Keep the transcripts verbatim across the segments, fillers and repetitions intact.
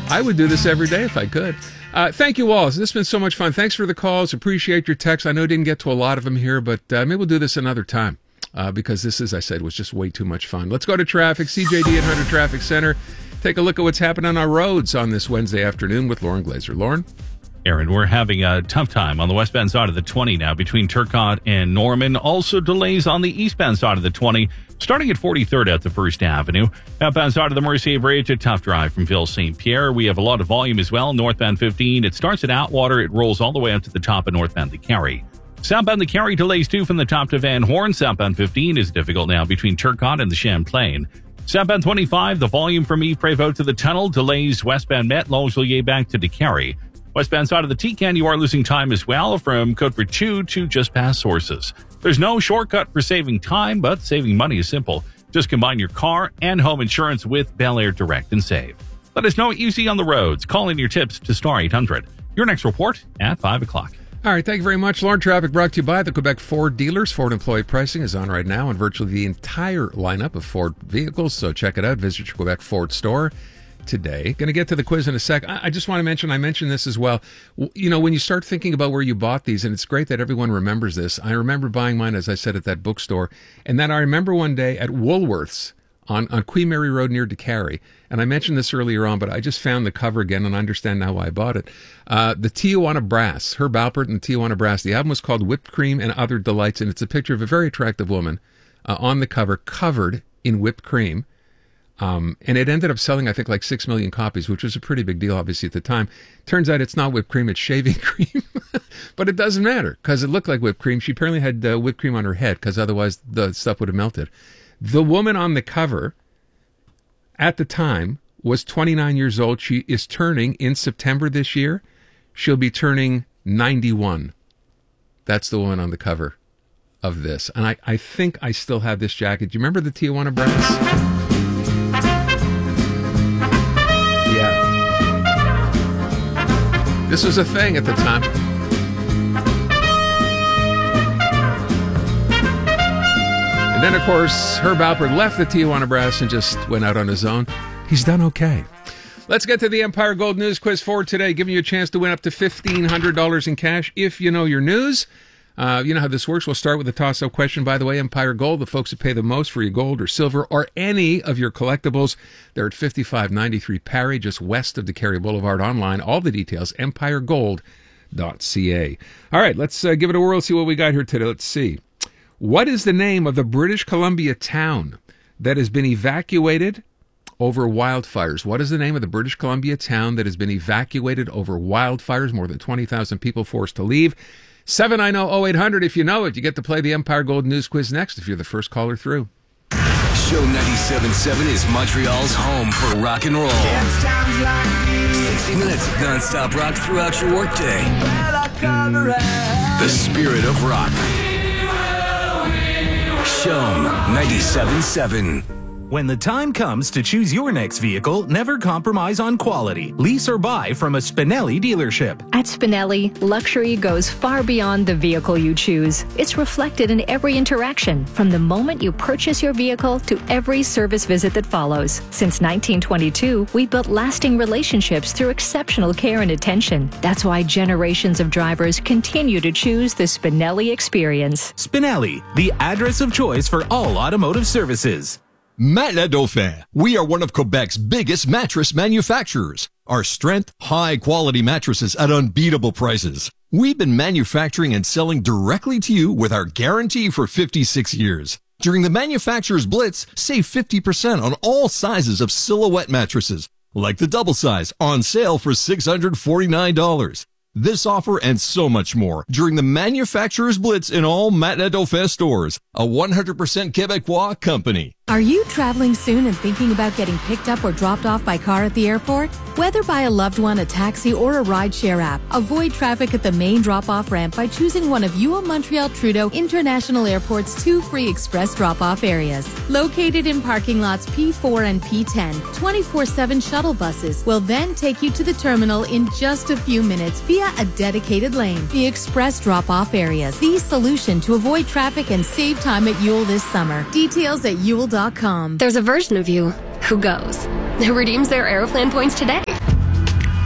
I would do this every day if I could. Uh, thank you all. This has been so much fun. Thanks for the calls. Appreciate your texts. I know I didn't get to a lot of them here, but uh, maybe we'll do this another time uh, because this, as I said, was just way too much fun. Let's go to traffic. C J D eight hundred Traffic Center. Take a look at what's happening on our roads on this Wednesday afternoon with Lauren Glazer. Lauren? Aaron, we're having a tough time on the westbound side of the twenty now between Turcotte and Norman. Also delays on the eastbound side of the twenty, starting at forty-third at the First Avenue. Outbound side of the Mercier Bridge, a tough drive from Ville Saint Pierre. We have a lot of volume as well. Northbound fifteen, it starts at Atwater. It rolls all the way up to the top of northbound the Carry. Southbound the Carry delays too from the top to Van Horn. Southbound fifteen is difficult now between Turcotte and the Champlain. Southbound twenty-five, the volume from Yves Prévost to the tunnel delays westbound Met, Longueuil back to DeCarry. Westbound side of the T-Can, you are losing time as well from Côte-Vertu to just past Sources. There's no shortcut for saving time, but saving money is simple. Just combine your car and home insurance with Bel Air Direct and save. Let us know what you see on the roads. Call in your tips to Star eight hundred. Your next report at five o'clock. All right, thank you very much. Lauren, traffic brought to you by the Quebec Ford dealers. Ford employee pricing is on right now on virtually the entire lineup of Ford vehicles, so check it out. Visit your Quebec Ford store today. Going to get to the quiz in a sec. I just want to mention, I mentioned this as well. You know, when you start thinking about where you bought these, and it's great that everyone remembers this. I remember buying mine, as I said, at that bookstore. And then I remember one day at Woolworths on, on Queen Mary Road near DeCarry. And I mentioned this earlier on, but I just found the cover again and I understand now why I bought it. Uh, the Tijuana Brass, Herb Alpert and Tijuana Brass. The album was called Whipped Cream and Other Delights, and it's a picture of a very attractive woman uh, on the cover, covered in whipped cream. Um, and it ended up selling, I think, like six million copies, which was a pretty big deal, obviously, at the time. Turns out it's not whipped cream, it's shaving cream. But it doesn't matter, because it looked like whipped cream. She apparently had uh, whipped cream on her head, because otherwise the stuff would have melted. The woman on the cover, at the time, was twenty-nine years old. She is turning, in September this year, she'll be turning ninety-one. That's the woman on the cover of this. And I, I think I still have this jacket. Do you remember the Tijuana Brass? This was a thing at the time. And then, of course, Herb Alpert left the Tijuana Brass and just went out on his own. He's done okay. Let's get to the Empire Gold News Quiz for today, giving you a chance to win up to fifteen hundred dollars in cash if you know your news. Uh, you know how this works. We'll start with a toss-up question. By the way, Empire Gold, the folks who pay the most for your gold or silver or any of your collectibles, they're at fifty-five ninety-three Parry, just west of DeCarry Boulevard. Online, all the details, empire gold dot c a. All right, let's uh, give it a whirl, see what we got here today. Let's see. What is the name of the British Columbia town that has been evacuated over wildfires? What is the name of the British Columbia town that has been evacuated over wildfires? More than twenty thousand people forced to leave. seven nine zero oh eight hundred. If you know it, you get to play the Empire Gold News Quiz next if you're the first caller through. Show ninety-seven point seven is Montreal's home for rock and roll. sixty minutes of non-stop rock throughout your workday. The spirit of rock. Show ninety-seven point seven. When the time comes to choose your next vehicle, never compromise on quality. Lease or buy from a Spinelli dealership. At Spinelli, luxury goes far beyond the vehicle you choose. It's reflected in every interaction, from the moment you purchase your vehicle to every service visit that follows. Since nineteen twenty-two, we built lasting relationships through exceptional care and attention. That's why generations of drivers continue to choose the Spinelli experience. Spinelli, the address of choice for all automotive services. Matelas Dauphin. We are one of Quebec's biggest mattress manufacturers. Our strength, high-quality mattresses at unbeatable prices. We've been manufacturing and selling directly to you with our guarantee for fifty-six years. During the Manufacturer's Blitz, save fifty percent on all sizes of Silhouette mattresses, like the double size, on sale for six hundred forty-nine dollars. This offer and so much more during the Manufacturer's Blitz in all Matelas Dauphin stores, a one hundred percent Quebecois company. Are you traveling soon and thinking about getting picked up or dropped off by car at the airport? Whether by a loved one, a taxi, or a rideshare app, avoid traffic at the main drop-off ramp by choosing one of U O Montreal Trudeau International Airport's two free express drop-off areas. Located in parking lots P four and P ten, twenty-four seven shuttle buses will then take you to the terminal in just a few minutes via a dedicated lane. The express drop-off areas, the solution to avoid traffic and save time at Yule this summer. Details at yule dot com. There's a version of you who goes, who redeems their Aeroplan points today.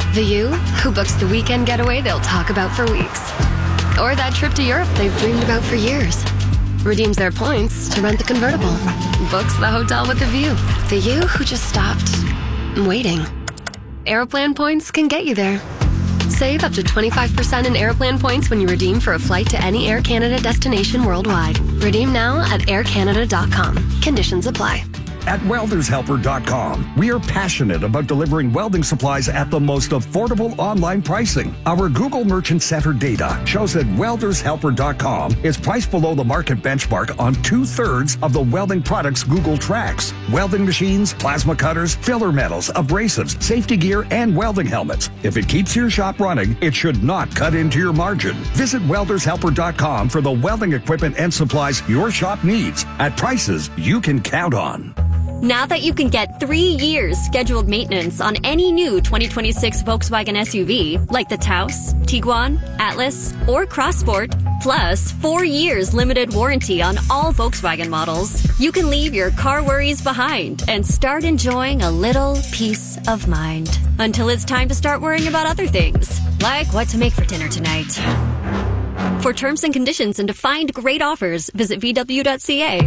The you who books the weekend getaway they'll talk about for weeks. Or that trip to Europe they've dreamed about for years. Redeems their points to rent the convertible. Books the hotel with the view. The you who just stopped waiting. Aeroplan points can get you there. Save up to twenty-five percent in Aeroplan points when you redeem for a flight to any Air Canada destination worldwide. Redeem now at air canada dot com. Conditions apply. At Welders Helper dot com, we are passionate about delivering welding supplies at the most affordable online pricing. Our Google Merchant Center data shows that Welders Helper dot com is priced below the market benchmark on two-thirds of the welding products Google tracks. Welding machines, plasma cutters, filler metals, abrasives, safety gear, and welding helmets. If it keeps your shop running, it should not cut into your margin. Visit Welders Helper dot com for the welding equipment and supplies your shop needs at prices you can count on. Now that you can get three years scheduled maintenance on any new twenty twenty-six Volkswagen S U V, like the Taos, Tiguan, Atlas, or Crossport, plus four years limited warranty on all Volkswagen models, you can leave your car worries behind and start enjoying a little peace of mind. Until it's time to start worrying about other things, like what to make for dinner tonight. For terms and conditions and to find great offers, visit v w dot c a.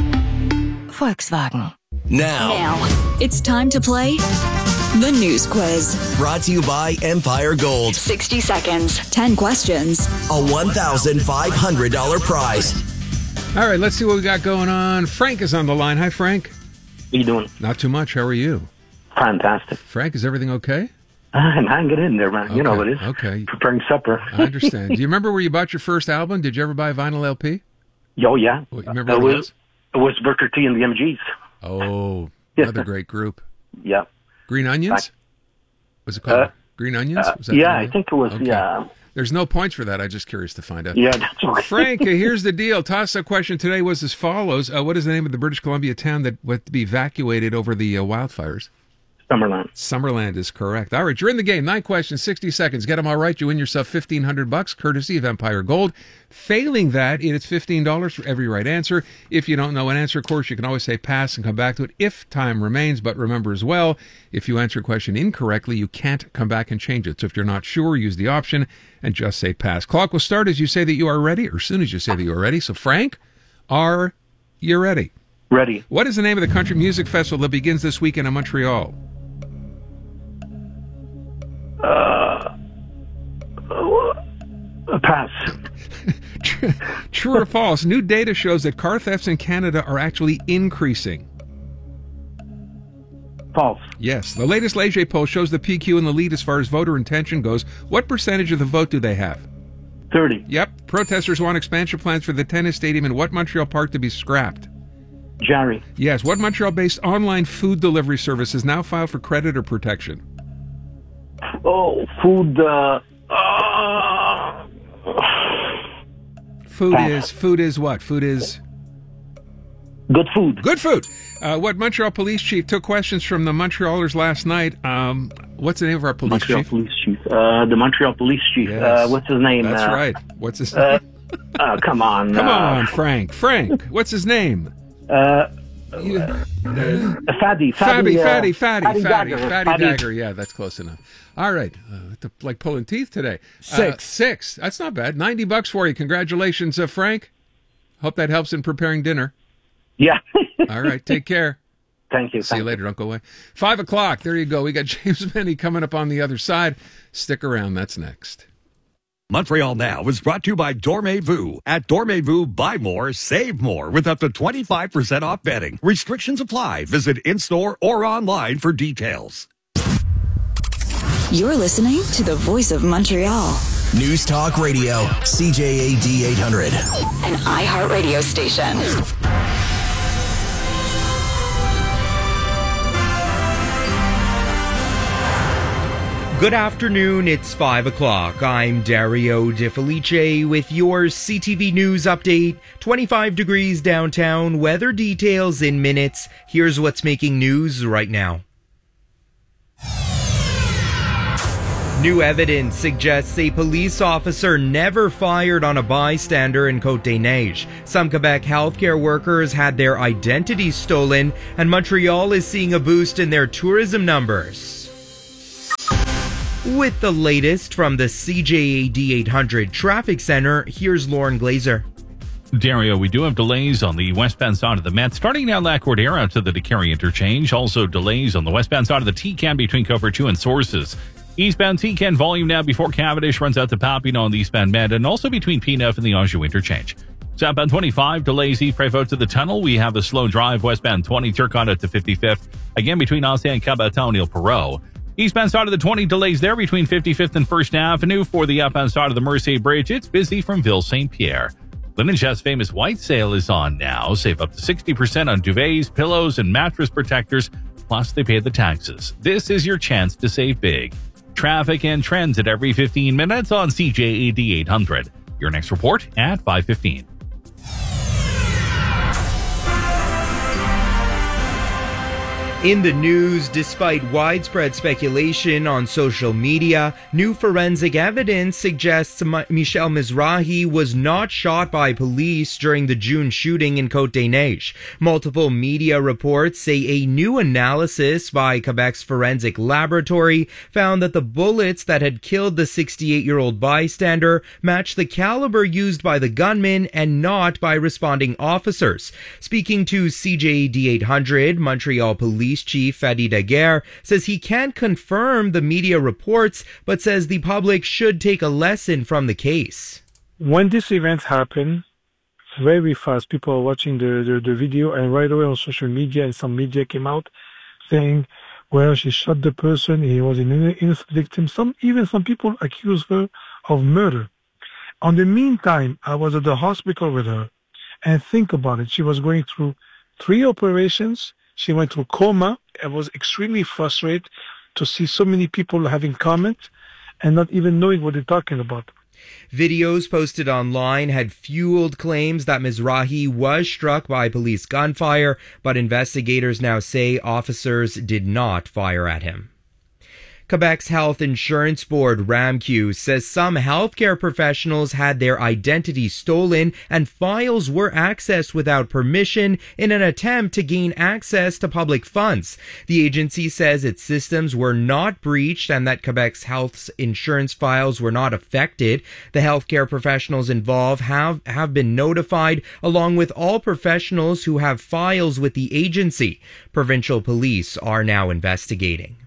Volkswagen. Now. Now. It's time to play the News Quiz. Brought to you by Empire Gold. sixty seconds, ten questions, a one thousand five hundred dollars prize. All right, let's see what we got going on. Frank is on the line. Hi, Frank. How you doing? Not too much. How are you? Fantastic. Frank, is everything okay? I'm hanging in there, man. Okay. You know what it is. Okay. Preparing supper. I understand. Do you remember where you bought your first album? Did you ever buy a vinyl L P? Oh, yeah. Well, you remember it what was, it was? It was Booker T and the M Gs. Oh, another great group. Yeah. Green Onions? Back, was it called uh, Green Onions? Was uh, that yeah, I think it was, okay. yeah. There's no points for that. I'm just curious to find out. Yeah, that's okay. Frank, uh, here's the deal. Toss-up question today was as follows. Uh, what is the name of the British Columbia town that went to be evacuated over the uh, wildfires? Summerland. Summerland is correct. All right, you're in the game. Nine questions, sixty seconds. Get them all right. You win yourself fifteen hundred bucks, courtesy of Empire Gold. Failing that, it's fifteen dollars for every right answer. If you don't know an answer, of course, you can always say pass and come back to it if time remains. But remember as well, if you answer a question incorrectly, you can't come back and change it. So if you're not sure, use the option and just say pass. Clock will start as you say that you are ready, or as soon as you say that you are ready. So, Frank, are you ready? Ready. What is the name of the country music festival that begins this weekend in Montreal? Uh, uh, pass. True or false? New data shows that car thefts in Canada are actually increasing. False. Yes. The latest Leger poll shows the P Q in the lead as far as voter intention goes. What percentage of the vote do they have? thirty. Yep. Protesters want expansion plans for the tennis stadium in what Montreal park to be scrapped? Jarry. Yes. What Montreal-based online food delivery service is now filed for creditor protection? Oh, food. Uh, uh, food pass. is food is what? Food is good food. Good food. Uh, what Montreal police chief took questions from the Montrealers last night? Um, what's the name of our police Montreal chief? police chief. Uh, the Montreal police chief. Yes. Uh, what's his name? That's uh, right. What's his uh, name? uh, come on. Come uh, on, Frank. Frank. What's his name? Uh, You- uh, Fatty, Fatty, Fatty, fatty, uh, fatty, Fatty fatty, Dagger, fatty, Fatty. dagger. Yeah, that's close enough. All right, uh, like pulling teeth today. Six. Uh, six. That's not bad. Ninety bucks for you. Congratulations, uh, Frank. Hope that helps in preparing dinner. Yeah. All right, take care. Thank you. See thank you later. Don't go away. Five o'clock. There you go. We got James Benny coming up on the other side. Stick around. That's next. Montreal Now is brought to you by Dormez-vous. At Dormez-vous, buy more, save more with up to twenty-five percent off bedding. Restrictions apply. Visit in-store or online for details. You're listening to the voice of Montreal. News Talk Radio, C J A D eight hundred. An iHeartRadio station. Good afternoon, it's five o'clock. I'm Dario De Felice with your C T V News update. twenty-five degrees downtown, weather details in minutes. Here's what's making news right now. New evidence suggests a police officer never fired on a bystander in Côte-des-Neiges. Some Quebec healthcare workers had their identities stolen, and Montreal is seeing a boost in their tourism numbers. With the latest from the C J A D eight hundred Traffic Center, here's Lauren Glazer. Dario, we do have delays on the westbound side of the Met, starting down La Cordera to the DeCarry interchange. Also delays on the westbound side of the T-Can between Cover two and Sources. Eastbound T-Can volume now before Cavendish runs out to Papineau on the eastbound Met, and also between P N F and the Anjou interchange. Southbound twenty-five, delays Yves out to the tunnel. We have a slow drive westbound twenty, Turcotte out to fifty-fifth. Again, between Ancien and Cabaton, Ile Perrot. Eastbound side of the twenty, delays there between fifty-fifth and First Avenue. For the outbound side of the Mercier Bridge, it's busy from Ville Saint Pierre. Linen Chef's famous white sale is on now. Save up to sixty percent on duvets, pillows, and mattress protectors. Plus, they pay the taxes. This is your chance to save big. Traffic and trends at every fifteen minutes on C J A D eight hundred. Your next report at five fifteen. In the news, despite widespread speculation on social media, new forensic evidence suggests Michel Mizrahi was not shot by police during the June shooting in Côte-des-Neiges. Multiple media reports say a new analysis by Quebec's forensic laboratory found that the bullets that had killed the sixty-eight-year-old bystander matched the caliber used by the gunman and not by responding officers. Speaking to C J A D eight hundred, Montreal Police Chief Fadi Daguerre says he can't confirm the media reports, but says the public should take a lesson from the case. When these events happen, very fast, people are watching the, the, the video, and right away on social media, and some media came out saying, well, she shot the person, he was an innocent victim. Some, even some people accuse her of murder. On the meantime, I was at the hospital with her, and think about it, she was going through three operations. She went through coma. I was extremely frustrated to see so many people having comments and not even knowing what they're talking about. Videos posted online had fueled claims that Mizrahi was struck by police gunfire, but investigators now say officers did not fire at him. Quebec's Health Insurance Board, RAMQ, says some healthcare professionals had their identities stolen and files were accessed without permission in an attempt to gain access to public funds. The agency says its systems were not breached and that Quebec's health insurance files were not affected. The healthcare professionals involved have, have been notified, along with all professionals who have files with the agency. Provincial police are now investigating.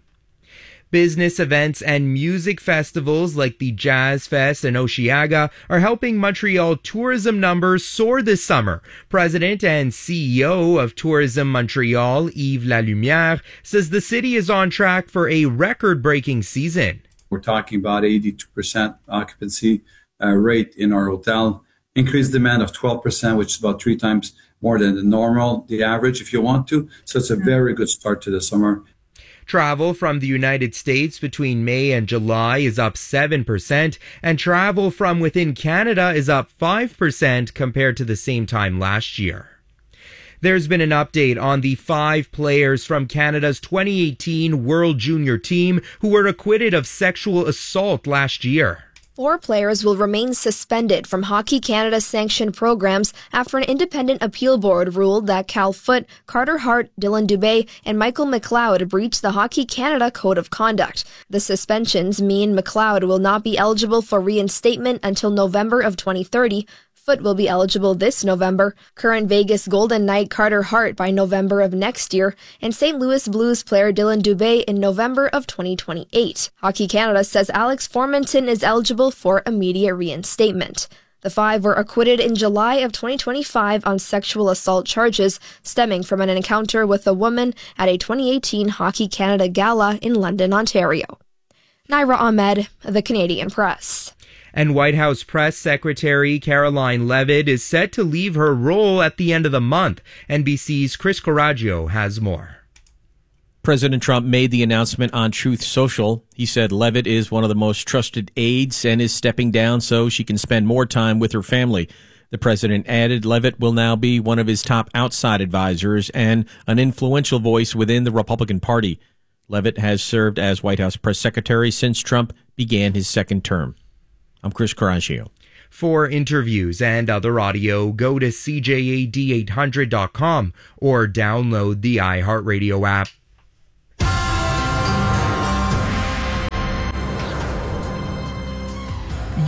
Business events and music festivals like the Jazz Fest and Osheaga are helping Montreal tourism numbers soar this summer. President and C E O of Tourism Montreal, Yves Lalumière, says the city is on track for a record-breaking season. We're talking about eighty-two percent occupancy uh, rate in our hotel, increased demand of twelve percent, which is about three times more than the normal, the average, if you want to. So it's a very good start to the summer. Travel from the United States between May and July is up seven percent, and travel from within Canada is up five percent compared to the same time last year. There's been an update on the five players from Canada's twenty eighteen World Junior team who were acquitted of sexual assault last year. Four players will remain suspended from Hockey Canada sanctioned programs after an independent appeal board ruled that Cal Foote, Carter Hart, Dylan Dubé, and Michael McLeod breached the Hockey Canada Code of Conduct. The suspensions mean McLeod will not be eligible for reinstatement until November of twenty thirty. Foote will be eligible this November, current Vegas Golden Knight Carter Hart by November of next year, and Saint Louis Blues player Dylan Dubé in November of twenty twenty-eight. Hockey Canada says Alex Formanton is eligible for immediate reinstatement. The five were acquitted in July of twenty twenty-five on sexual assault charges stemming from an encounter with a woman at a twenty eighteen Hockey Canada gala in London, Ontario. Naira Ahmed, The Canadian Press. And White House Press Secretary Caroline Levitt is set to leave her role at the end of the month. N B C's Chris Coraggio has more. President Trump made the announcement on Truth Social. He said Levitt is one of the most trusted aides and is stepping down so she can spend more time with her family. The president added Levitt will now be one of his top outside advisors and an influential voice within the Republican Party. Levitt has served as White House press secretary since Trump began his second term. I'm Chris Coraggio. For interviews and other audio, go to C J A D eight hundred dot com or download the iHeartRadio app.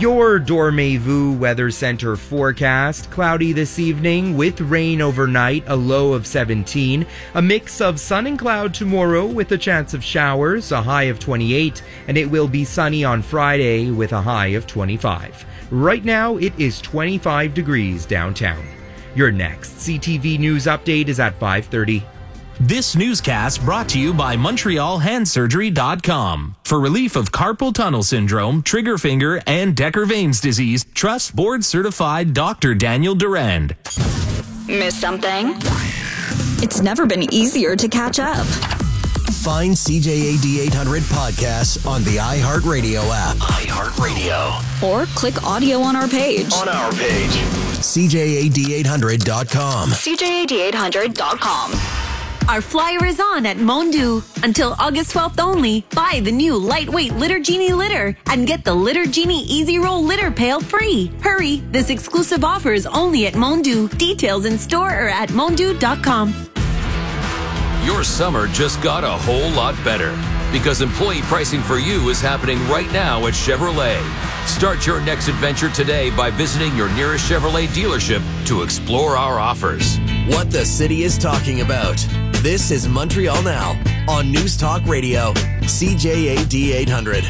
Your Dormez-vous Weather Center forecast: cloudy this evening with rain overnight, a low of seventeen. A mix of sun and cloud tomorrow with a chance of showers, a high of twenty-eight. And it will be sunny on Friday with a high of twenty-five. Right now, it is twenty-five degrees downtown. Your next C T V News update is at five thirty. This newscast brought to you by Montreal Hand Surgery dot com. For relief of carpal tunnel syndrome, trigger finger, and Decker Veins disease, trust board-certified Doctor Daniel Durand. Miss something? It's never been easier to catch up. Find C J A D eight hundred podcasts on the iHeartRadio app. iHeartRadio. Or click audio on our page. On our page. C J A D eight hundred dot com. C J A D eight hundred dot com. Our flyer is on at Mondu. Until August twelfth only, buy the new lightweight Litter Genie litter and get the Litter Genie Easy Roll litter pail free. Hurry, this exclusive offer is only at Mondu. Details in store or at mondu dot com. Your summer just got a whole lot better because employee pricing for you is happening right now at Chevrolet. Start your next adventure today by visiting your nearest Chevrolet dealership to explore our offers. What the city is talking about. This is Montreal Now on News Talk Radio, C J A D eight hundred.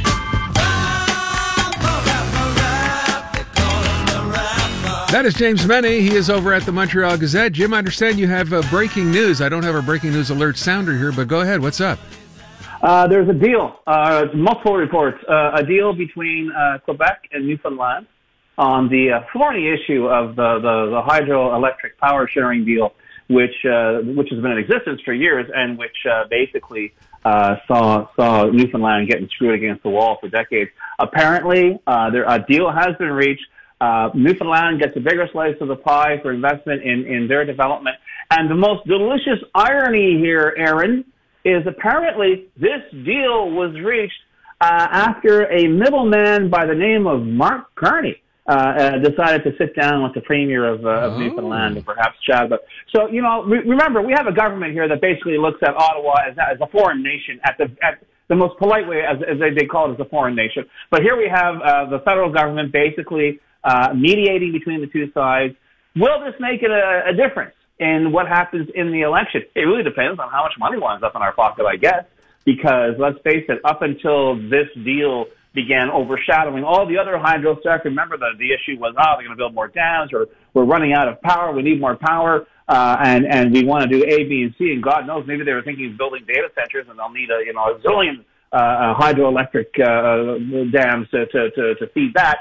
That is James Menney. He is over at the Montreal Gazette. Jim, I understand you have uh, breaking news. I don't have a breaking news alert sounder here, but go ahead. What's up? Uh, there's a deal, uh, multiple reports, uh, a deal between uh, Quebec and Newfoundland on the uh, thorny issue of the, the, the hydroelectric power sharing deal, which uh, which has been in existence for years and which uh, basically uh, saw saw Newfoundland getting screwed against the wall for decades. Apparently, uh, there, a deal has been reached. Uh, Newfoundland gets a bigger slice of the pie for investment in, in their development. And the most delicious irony here, Aaron, is apparently this deal was reached uh, after a middleman by the name of Mark Carney uh, uh, decided to sit down with the premier of, uh, of oh. Newfoundland and perhaps chat about. So, you know, re- remember, we have a government here that basically looks at Ottawa as, as a foreign nation at the at the most polite way, as, as they call it, as a foreign nation. But here we have uh, the federal government basically uh, mediating between the two sides. Will this make it a, a difference in what happens in the election? It really depends on how much money winds up in our pocket, I guess, because let's face it, up until this deal began overshadowing all the other hydro stuff. Remember, the, the issue was, oh, they're going to build more dams, or we're running out of power, we need more power, uh, and, and we want to do A, B, and C, and God knows, maybe they were thinking of building data centers, and they'll need a, you know, a zillion uh, hydroelectric uh, dams to, to, to, to feed that.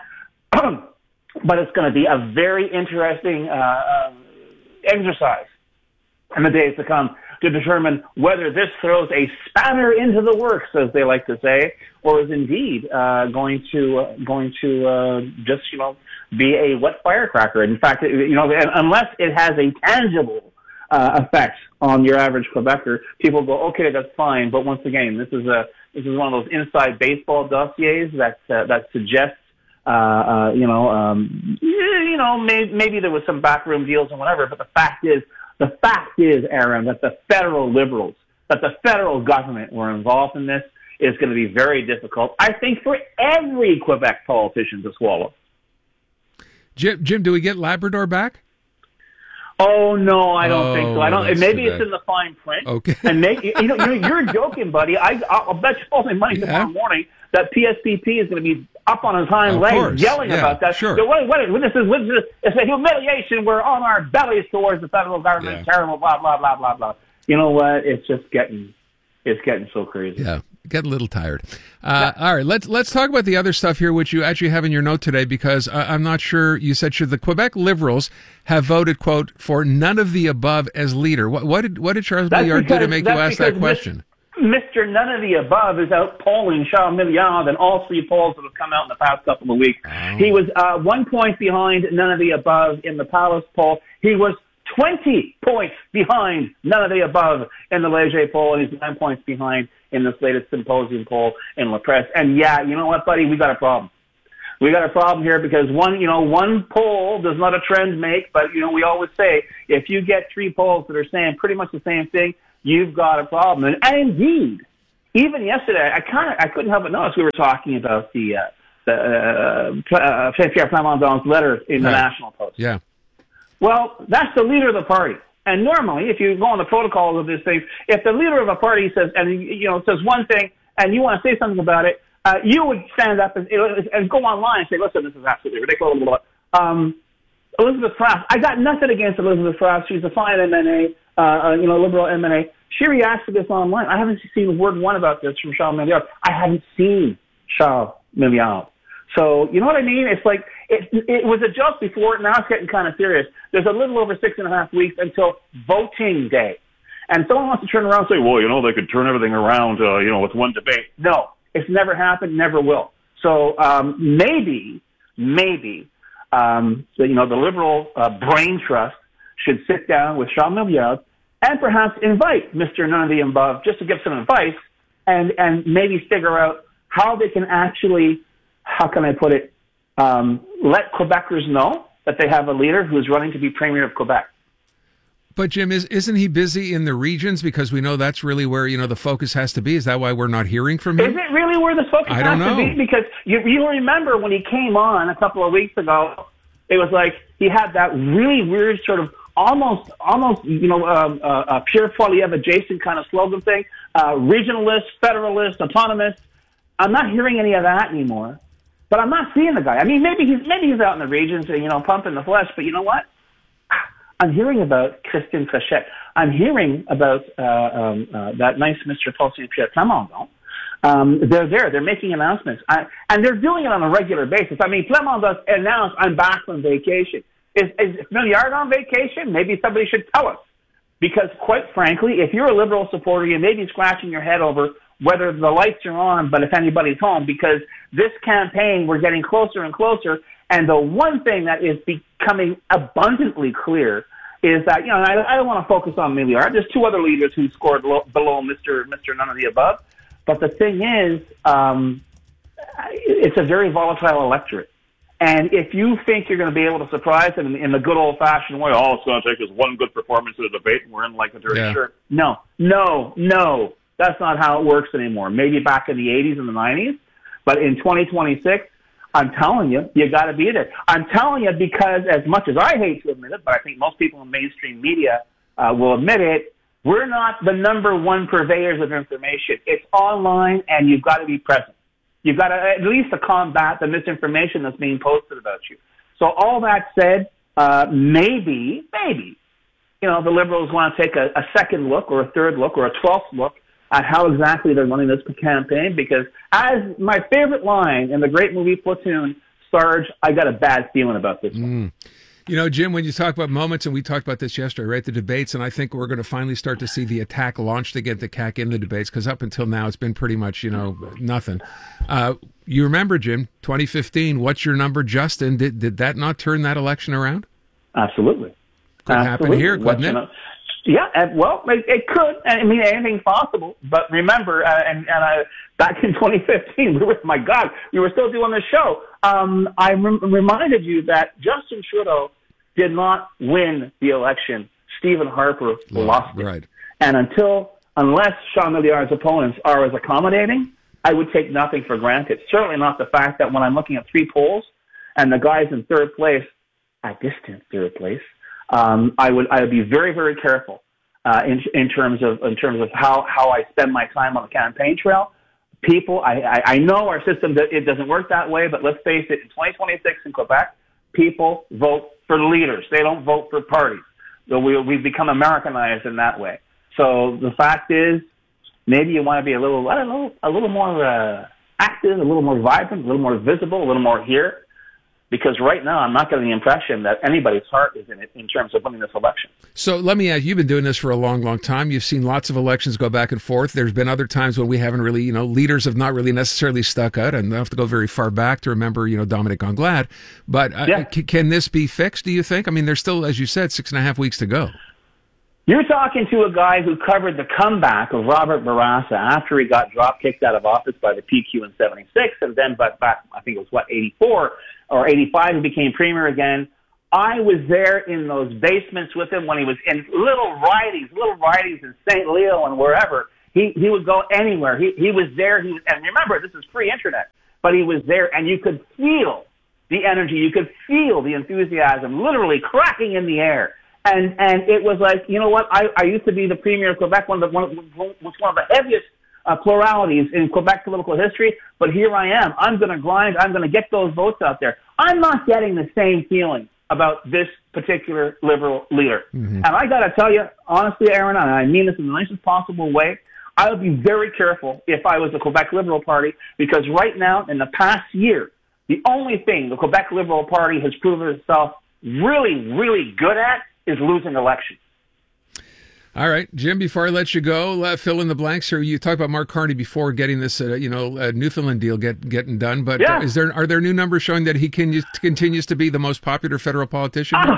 But it's going to be a very interesting uh, uh, exercise in the days to come to determine whether this throws a spanner into the works, as they like to say, or is indeed uh, going to uh, going to uh, just you know be a wet firecracker. In fact, you know, unless it has a tangible uh, effect on your average Quebecer, people go, okay, that's fine. But once again, this is a this is one of those inside baseball dossiers that uh, that suggests. Uh, uh, you know, um, you know, may, maybe there was some backroom deals and whatever, but the fact is, the fact is, Aaron, that the federal liberals, that the federal government were involved in this is going to be very difficult, I think, for every Quebec politician to swallow. Jim, Jim, do we get Labrador back? Oh no, I don't oh, think so. I don't. Maybe it's in the fine print. Okay. And maybe you know, you know you're joking, buddy. I, I'll bet you all my money yeah. tomorrow morning that P S P P is going to be up on his hind of legs course. yelling yeah, about that. Sure. So what, what, what this is, what this, it's a humiliation. We're on our bellies towards the federal government. Yeah. Terrible, blah blah blah blah blah. You know what? It's just getting, it's getting so crazy. Yeah. Get a little tired. Uh, all right, let's let's talk about the other stuff here, which you actually have in your note today, because uh, I'm not sure. You said should the Quebec Liberals have voted, quote, for none of the above as leader? What, what did what did Charles Milliard do to make you ask that question? Mister None of the Above is out polling Charles Milliard in all three polls that have come out in the past couple of weeks. Oh. He was uh, one point behind None of the Above in the Palace poll. He was twenty points behind None of the Above in the Leger poll, and he's nine points behind in this latest Symposium poll in La Presse. And yeah, you know what, buddy? We got a problem. We got a problem here because one, you know, one poll does not a trend make, but, you know, we always say if you get three polls that are saying pretty much the same thing, you've got a problem. And, and indeed, even yesterday, I kind of, I couldn't help but notice we were talking about the, uh, the uh, uh, Pierre Plamondon's letter in the Right. National Post. Yeah. Well, that's the leader of the party. And normally, if you go on the protocols of this thing, if the leader of a party says, and you know, says one thing, and you want to say something about it, uh, you would stand up and, and go online and say, listen, this is absolutely ridiculous. Blah, blah, blah. Um, Elizabeth Frass, I got nothing against Elizabeth Frass. She's a fine M N A, uh, you know, liberal M N A. She reacts to this online. I haven't seen word one about this from Charles Milliard. I haven't seen Charles Milliard. So, you know what I mean? It's like, it, it was a joke before, now it's getting kind of serious. There's a little over six and a half weeks until voting day. And someone wants to turn around and say, well, you know, they could turn everything around, uh, you know, with one debate. No, it's never happened, never will. So um, maybe, maybe, um, the, you know, the Liberal uh, brain trust should sit down with Charles Milliard and perhaps invite Mister None of the Above just to give some advice and, and maybe figure out how they can actually, how can I put it, um, let Quebecers know that they have a leader who's running to be Premier of Quebec. But Jim, is, isn't he busy in the regions? Because we know that's really where, you know, the focus has to be. Is that why we're not hearing from him? Is it really where the focus I has don't to know. be? Because you, you remember when he came on a couple of weeks ago, it was like he had that really weird sort of almost, almost, you know, um, uh, uh, Pierre Poilievre adjacent kind of slogan thing, uh, regionalist, federalist, autonomous. I'm not hearing any of that anymore. But I'm not seeing the guy. I mean, maybe he's maybe he's out in the regions, you know, pumping the flesh. But you know what? I'm hearing about Christine Frechette. I'm hearing about uh, um, uh, that nice Mister Paul Saint Pierre Plamondon. Um, they're there. They're making announcements, I, and they're doing it on a regular basis. I mean, Plamondon announced, "I'm back from vacation." Is, is Milliard on vacation? Maybe somebody should tell us, because quite frankly, if you're a Liberal supporter, you may be scratching your head over whether the lights are on, but if anybody's home, because this campaign, we're getting closer and closer. And the one thing that is becoming abundantly clear is that, you know, I, I don't want to focus on Milliard. There's two other leaders who scored lo- below Mister Mister None of the Above. But the thing is, um, it's a very volatile electorate. And if you think you're going to be able to surprise them in, in the good old-fashioned way, all it's going to take is one good performance in a debate and we're in like a dirty Yeah. shirt. No, no, no. That's not how it works anymore. Maybe back in the eighties and the nineties, but in twenty twenty-six, I'm telling you, you got to be there. I'm telling you because as much as I hate to admit it, but I think most people in mainstream media uh, will admit it, we're not the number one purveyors of information. It's online, and you've got to be present. You've got to at least to combat the misinformation that's being posted about you. So all that said, uh, maybe, maybe, you know, the Liberals want to take a, a second look or a third look or a twelfth look at how exactly they're running this campaign, because as my favorite line in the great movie Platoon, Sarge, I got a bad feeling about this one. Mm. You know, Jim, when you talk about moments, and we talked about this yesterday, right, the debates, and I think we're going to finally start to see the attack launched to get the C A C in the debates, because up until now it's been pretty much, you know, nothing. Uh, you remember, Jim, twenty fifteen, what's your number, Justin? Did, did that not turn that election around? Absolutely. Could Absolutely. happen here, couldn't it? Yeah, and, well, it, it could. I mean, anything's possible. But remember, uh, and, and I, back in twenty fifteen, we were, my God, we were still doing the show. Um, I rem- reminded you that Justin Trudeau did not win the election. Stephen Harper lost it. Right. And until, unless Jean Milliard's opponents are as accommodating, I would take nothing for granted. Certainly not the fact that when I'm looking at three polls and the guy's in third place, a distant third place, Um, I would I would be very very careful uh, in in terms of in terms of how, how I spend my time on the campaign trail. People, I, I, I know our system it doesn't work that way, but let's face it, in twenty twenty-six in Quebec, people vote for leaders. They don't vote for parties. So we we've become Americanized in that way. So the fact is, maybe you want to be a little I don't know a little more uh, active, a little more vibrant, a little more visible, a little more here. Because right now, I'm not getting the impression that anybody's heart is in it in terms of winning this election. So let me ask, you've been doing this for a long, long time. You've seen lots of elections go back and forth. There's been other times when we haven't really, you know, leaders have not really necessarily stuck out. And I don't have to go very far back to remember, you know, Dominic Anglade. But uh, Yeah. c- can this be fixed, do you think? I mean, there's still, as you said, six and a half weeks to go. You're talking to a guy who covered the comeback of Robert Bourassa after he got drop-kicked out of office by the P Q in seventy-six, and then back, back I think it was, what, eighty-four or eighty-five, he became premier again. I was there in those basements with him when he was in little ridings, little ridings in Saint Leo and wherever. He he would go anywhere. He he was there. He was, and remember, this is pre-internet. but he was there, and you could feel the energy, you could feel the enthusiasm, literally cracking in the air. And and it was like, you know what? I, I used to be the premier of Quebec, one of the one of, was one of the heaviest uh, pluralities in Quebec political history. But here I am. I'm going to grind. I'm going to get those votes out there. I'm not getting the same feeling about this particular Liberal leader. Mm-hmm. And I got to tell you, honestly, Aaron, and I mean this in the nicest possible way, I would be very careful if I was the Quebec Liberal Party, because right now, in the past year, the only thing the Quebec Liberal Party has proven itself really, really good at is losing elections. All right, Jim, before I let you go, uh, fill in the blanks here. You talked about Mark Carney before getting this, uh, you know, uh, Newfoundland deal get, getting done, but yeah. uh, is there are there new numbers showing that he can, continues to be the most popular federal politician? Uh,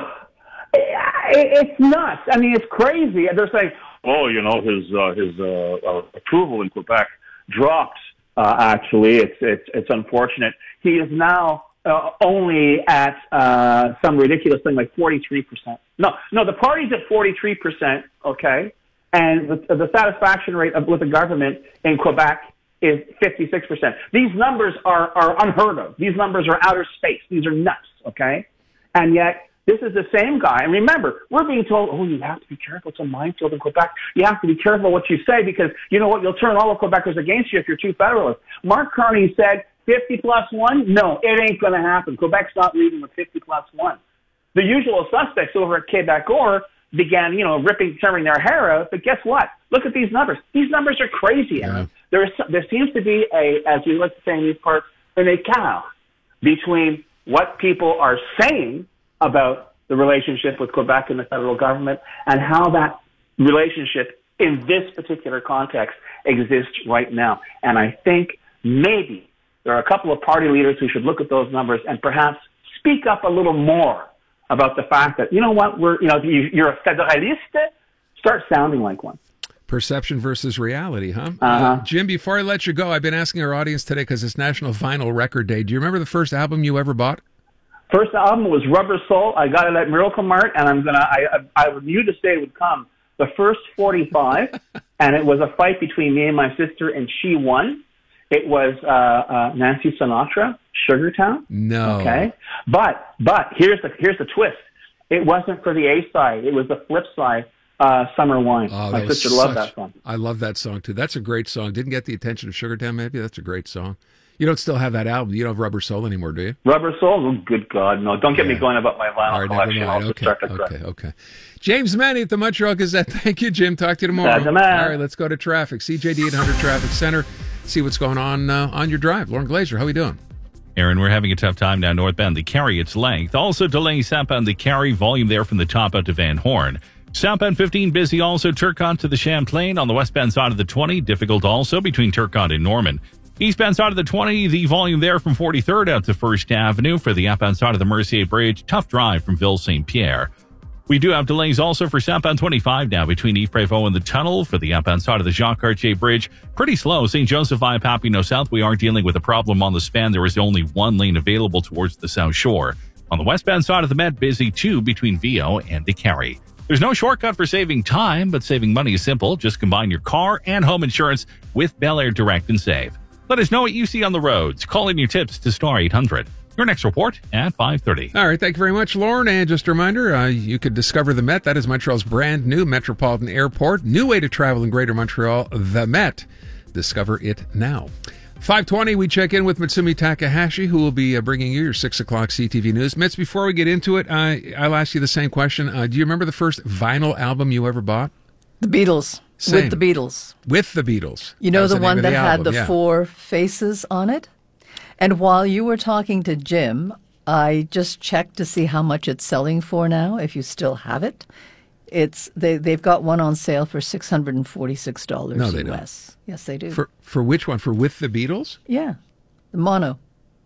it's nuts. I mean, it's crazy. They're saying, oh, you know, his uh, his uh, uh, approval in Quebec dropped. Uh, actually, it's it's it's unfortunate. He is now uh, only at uh, some ridiculous thing like forty-three percent. No, no, the party's at forty-three percent, okay? And the, the satisfaction rate of, with the government in Quebec is fifty-six percent. These numbers are, are unheard of. These numbers are outer space. These are nuts, okay? And yet, this is the same guy. And remember, we're being told, oh, you have to be careful. It's a minefield in Quebec. You have to be careful what you say because, you know what, you'll turn all of Quebecers against you if you're too federalist. Mark Carney said fifty plus one? No, it ain't going to happen. Quebec's not leaving with fifty plus one. The usual suspects over at Quebecor began, you know, ripping, tearing their hair out. But guess what? Look at these numbers. These numbers are crazy. Yeah. There, is, there seems to be a, as we like to say in these parts, an écart between what people are saying about the relationship with Quebec and the federal government and how that relationship in this particular context exists right now. And I think maybe there are a couple of party leaders who should look at those numbers and perhaps speak up a little more about the fact that, you know what, we're, you know, you're a federaliste, start sounding like one. Perception versus reality, huh? Uh-huh. Uh, Jim, before I let you go, I've been asking our audience today because it's National Vinyl Record Day. Do you remember the first album you ever bought? First album was Rubber Soul. I got it at Miracle Mart, and I'm gonna. I I, I knew this day would come. The first forty-five, and it was a fight between me and my sister, and she won. It was uh, uh, Nancy Sinatra, Sugartown. No. Okay, but but here's the here's the twist. It wasn't for the A side. It was the flip side. Uh, Summer Wine. Oh, my sister loved that song. I love that song too. That's a great song. Didn't get the attention of Sugartown. Maybe that's a great song. You don't still have that album. You don't have Rubber Soul anymore, do you? Rubber Soul? Oh, good God, no. Don't get yeah. me going about my vinyl All right, collection. never mind. I'll Okay, start to okay, cry. okay. James Manny at the Montreal Gazette. Thank you, Jim. Talk to you tomorrow. That's a man. All right, let's go to traffic. C J D eight hundred Traffic Center. See what's going on uh, on your drive. Lauren Glazer, how are we doing? Aaron, we're having a tough time down northbound the Carry its length. Also delaying southbound the Carry, volume there from the top out to Van Horn. Southbound fifteen busy also Turcotte to the Champlain on the westbound side of the twenty. Difficult also between Turcotte and Norman. Eastbound side of the twenty, the volume there from forty-third out to First Avenue. For the outbound side of the Mercier Bridge, tough drive from Ville Saint Pierre. We do have delays also for southbound twenty-five now between Yves Prévost and the tunnel. For the outbound side of the Jacques Cartier Bridge, pretty slow. Saint Joseph via Papineau South, we are dealing with a problem on the span. There is only one lane available towards the South Shore. On the westbound side of the Met, busy too between Vio and the Carry. There's no shortcut for saving time, but saving money is simple. Just combine your car and home insurance with Bel Air Direct and Save. Let us know what you see on the roads. Call in your tips to Star eight hundred. Your next report at five thirty. All right, thank you very much, Lauren. And just a reminder, uh, you could discover the Met. That is Montreal's brand new Metropolitan Airport. New way to travel in Greater Montreal, the Met. Discover it now. five twenty, we check in with Mitsumi Takahashi, who will be uh, bringing you your six o'clock C T V News. Mits, before we get into it, uh, I'll ask you the same question. Uh, do you remember the first vinyl album you ever bought? The Beatles. Same. With the Beatles. With the Beatles. You know that the, the one that the had album, the yeah. four faces on it? And while you were talking to Jim, I just checked to see how much it's selling for now, if you still have it. It's they, they've got one on sale for six hundred forty-six dollars No, they U S. Don't. Yes, they do. For for which one? For With the Beatles? Yeah. The mono.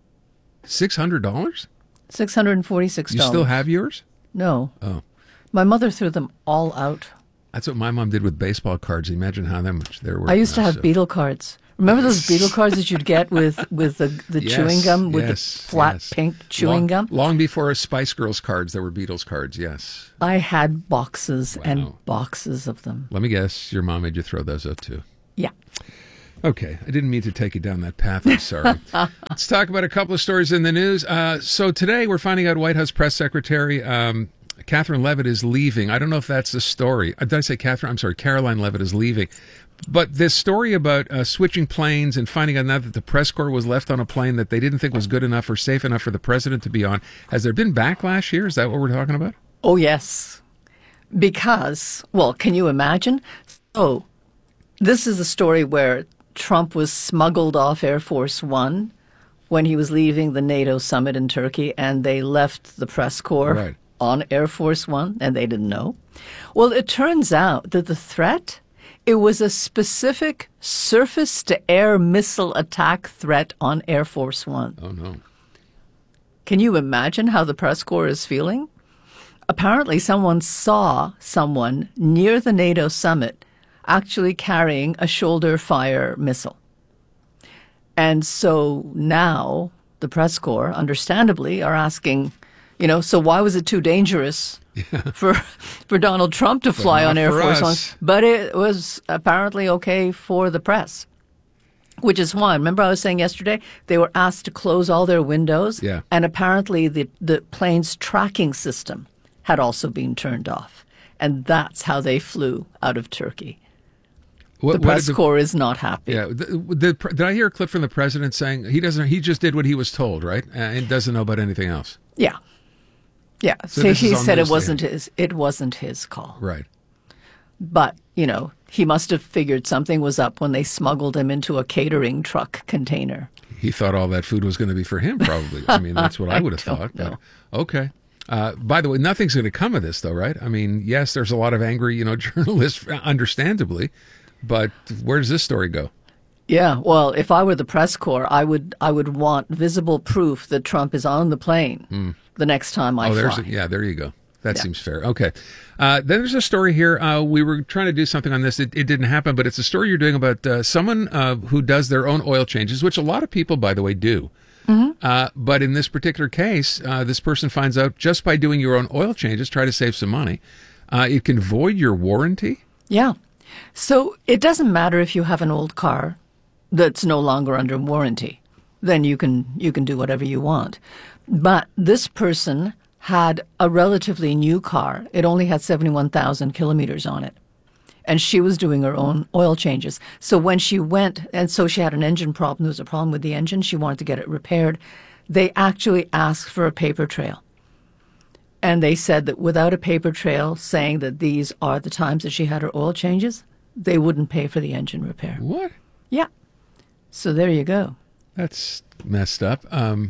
six hundred dollars? six hundred forty-six dollars. You still have yours? No. Oh. My mother threw them all out. That's what my mom did with baseball cards. Imagine how that much there were. I used to have so. Beatle cards. Remember those Beatle cards that you'd get with, with the, the yes, chewing gum, with yes, the flat yes. pink chewing long, gum? Long before Spice Girls cards, there were Beatles cards, yes. I had boxes Wow. and boxes of them. Let me guess, your mom made you throw those out too. Yeah. Okay, I didn't mean to take you down that path. I'm sorry. Let's talk about a couple of stories in the news. Uh, so today we're finding out White House Press Secretary um, Catherine Leavitt is leaving. I don't know if that's the story. Did I say Catherine? I'm sorry, Caroline Leavitt is leaving. But this story about uh, switching planes and finding out now that the press corps was left on a plane that they didn't think was good enough or safe enough for the president to be on, has there been backlash here? Is that what we're talking about? Oh, yes. Because, well, can you imagine? Oh, this is a story where Trump was smuggled off Air Force One when he was leaving the NATO summit in Turkey, and they left the press corps Right. on Air Force One, and they didn't know. Well, it turns out that the threat, it was a specific surface-to-air missile attack threat on Air Force One. Oh, no. Can you imagine how the press corps is feeling? Apparently, someone saw someone near the NATO summit actually carrying a shoulder-fire missile. And so now the press corps, understandably, are asking, you know, so why was it too dangerous for for Donald Trump to fly not on Air for Force us. One? But it was apparently okay for the press, which is why, remember I was saying yesterday, they were asked to close all their windows, Yeah. and apparently the, the plane's tracking system had also been turned off. And that's how they flew out of Turkey. What- the what press did the- corps is not happy. Yeah. The, the, did I hear a clip from the president saying he doesn't? He just did what he was told, right, uh, and doesn't know about anything else. Yeah. Yeah. So So this he is on said news it to wasn't his it wasn't his call. Right. But, you know, he must have figured something was up when they smuggled him into a catering truck container. He thought all that food was going to be for him, probably. I mean, that's what I I would have don't thought. know. But, okay. Uh, by the way, nothing's going to come of this, though, right? I mean, yes, there's a lot of angry, you know, journalists, understandably, but where does this story go? Yeah, well, if I were the press corps, I would I would want visible proof that Trump is on the plane Hmm. the next time I oh, fly. there's a, yeah, there you go. That Yeah. seems fair. Okay. Uh, then there's a story here. Uh, we were trying to do something on this. It, it didn't happen, but it's a story you're doing about uh, someone uh, who does their own oil changes, which a lot of people, by the way, do. Uh, but in this particular case, uh, this person finds out just by doing your own oil changes, try to save some money, uh, it can void your warranty. Yeah. So it doesn't matter if you have an old car that's no longer under warranty. Then you can you can do whatever you want. But this person had a relatively new car. It only had seventy-one thousand kilometers on it. And she was doing her own oil changes. So when she went, and so she had an engine problem, there was a problem with the engine, she wanted to get it repaired. They actually asked for a paper trail. And they said that without a paper trail saying that these are the times that she had her oil changes, they wouldn't pay for the engine repair. What? Yeah. So there you go. That's messed up. Um,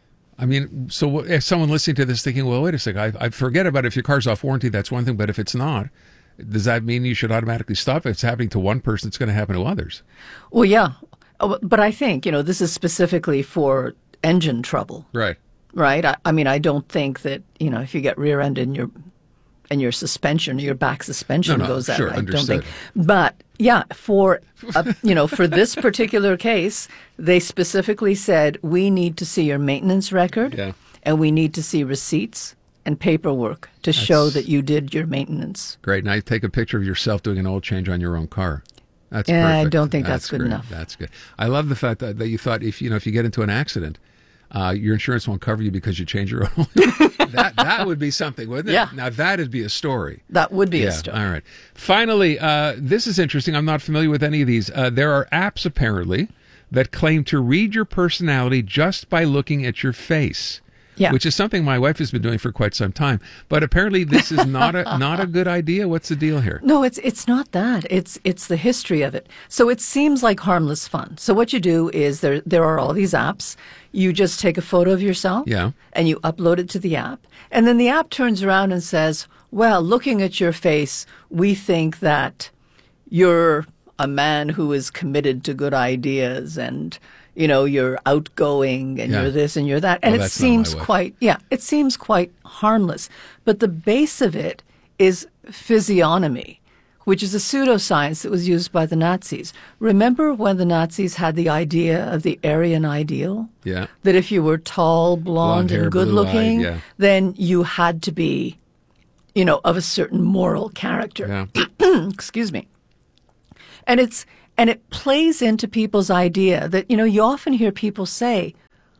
I mean, so what- if someone listening to this thinking, well, wait a second, I, I forget about it. If your car's off warranty, that's one thing. But if it's not, does that mean you should automatically stop? If it's happening to one person, it's going to happen to others. Well, yeah. Oh, but I think, you know, this is specifically for engine trouble, Right. right? I, I mean, I don't think that, you know, if you get rear-ended and your, and your suspension, your back suspension No, no, goes out, sure, I don't understood. think. But, yeah, for, uh, you know, for this particular case, they specifically said, we need to see your maintenance record, Yeah. and we need to see receipts and paperwork to show that you did your maintenance. Great. Now you take a picture of yourself doing an oil change on your own car. That's Yeah, I perfect. don't think that's good great. enough. That's good. I love the fact that, that you thought if you know if you get into an accident, uh, your insurance won't cover you because you change your own oil. that that would be something, wouldn't it? Yeah. Now that'd be a story. That would be yeah, a story. All right. Finally, uh, this is interesting. I'm not familiar with any of these. Uh, there are apps apparently that claim to read your personality just by looking at your face. Yeah. Which is something my wife has been doing for quite some time. But apparently this is not a not a good idea. What's the deal here? No, it's it's not that. It's it's the history of it. So it seems like harmless fun. So what you do is there there are all these apps. You just take a photo of yourself, Yeah. and you upload it to the app, and then the app turns around and says, "Well, looking at your face, we think that you're a man who is committed to good ideas and." You know, you're outgoing and Yeah. you're this and you're that. And Well, it that's not my seems wife. quite, yeah, it seems quite harmless. But the base of it is physiognomy, which is a pseudoscience that was used by the Nazis. Remember when the Nazis had the idea of the Aryan ideal? Yeah. That if you were tall, blonde, Blonde hair, and good looking, blue-eyed, yeah. then you had to be, you know, of a certain moral character. Yeah. Excuse me. And it's And it plays into people's idea that, you know, you often hear people say,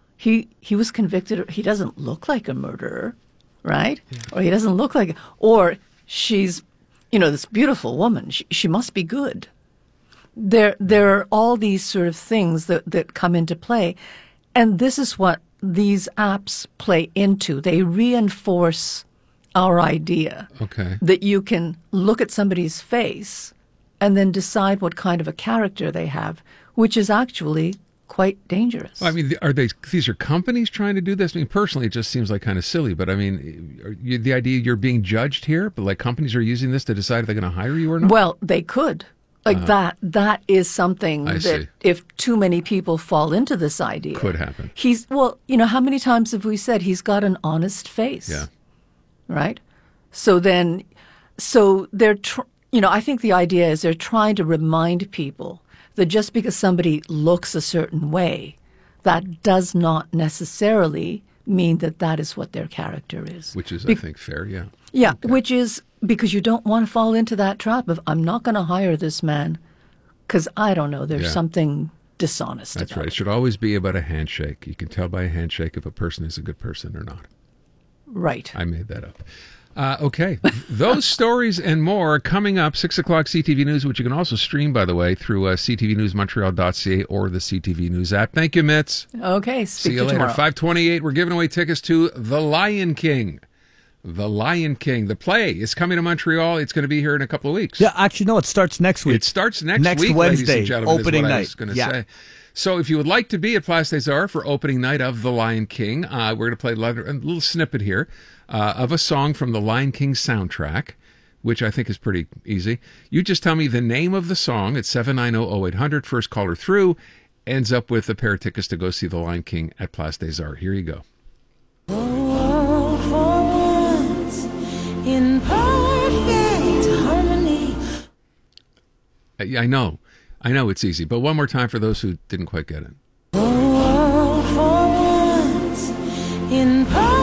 he he was convicted, he doesn't look like a murderer, right? Yeah. Or he doesn't look like, or she's, you know, this beautiful woman, she, she must be good. There, there are all these sort of things that, that come into play. And this is what these apps play into. They reinforce our idea okay. that you can look at somebody's face and then decide what kind of a character they have, which is actually quite dangerous. Well, I mean, are they? These are companies trying to do this? I mean, personally, it just seems like kind of silly. But I mean, are you, the idea you're being judged here, but like companies are using this to decide if they're going to hire you or not? Well, they could. Like Uh, that. That is something I that see. if too many people fall into this idea, Could happen. He's well. You know, how many times have we said he's got an honest face? Yeah. Right. So then, so they're. Tr- you know, I think the idea is they're trying to remind people that just because somebody looks a certain way, that does not necessarily mean that that is what their character is. Which is, Be- I think, fair. Yeah. Yeah, which is because you don't want to fall into that trap of, I'm not going to hire this man because I don't know, there's Yeah. something dishonest That's about right. It should always be about a handshake. You can tell by a handshake if a person is a good person or not. it. Right. I made that up. Uh, okay. Those stories and more are coming up. six o'clock C T V News, which you can also stream, by the way, through uh, c t v news montreal dot c a or the C T V News app. Thank you, Mitz. Okay, speak See you to later. tomorrow. five twenty-eight, we're giving away tickets to The Lion King. The Lion King. The play is coming to Montreal. It's going to be here in a couple of weeks. Yeah, actually, no, it starts next week. It starts next, next week, Wednesday, ladies and gentlemen, opening is what night. I was going to yeah. say. So if you would like to be at Place des Arts for opening night of The Lion King, uh, we're going to play a little snippet here uh, of a song from the Lion King soundtrack, which I think is pretty easy. You just tell me the name of the song at seven nine zero zero eight hundred. First caller through ends up with a pair of tickets to go see The Lion King at Place des Arts. Here you go. In perfect harmony. I, I know. I know it's easy, but one more time for those who didn't quite get it. The world for once in